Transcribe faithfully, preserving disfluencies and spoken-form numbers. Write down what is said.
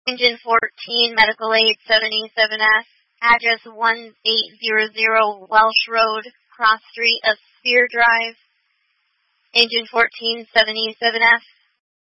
Engine fourteen, Medical Aid seventy-seven F, address one eight zero zero Welsh Road, Cross Street of Spear Drive. Engine fourteen, seventy-seven F.